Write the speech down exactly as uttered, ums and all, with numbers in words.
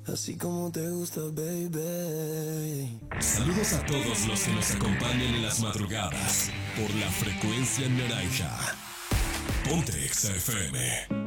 así como te gusta, baby. Saludos a todos los que nos acompañan en las madrugadas por la frecuencia naranja. Ponte Exa F M.